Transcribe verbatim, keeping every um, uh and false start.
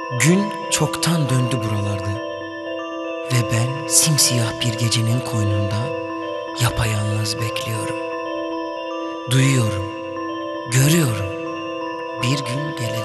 Gün çoktan döndü buralarda ve ben simsiyah bir gecenin koynunda yapayalnız bekliyorum. Duyuyorum, görüyorum bir gün gelecek.